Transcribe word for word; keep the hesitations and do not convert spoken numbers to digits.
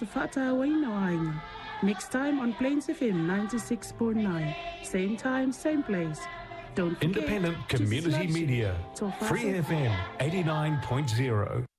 Tafata Wainoainga. Next time on Plains F M ninety-six point nine. Same time, same place. Don't forget. Independent Community Media. Free F M eighty-nine point zero.